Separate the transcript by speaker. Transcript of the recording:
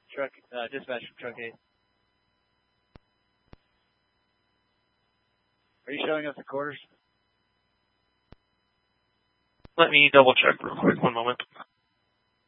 Speaker 1: Truck, dispatch from Truck 8. Are you showing us the quarters?
Speaker 2: Let me double check real quick. 1 moment.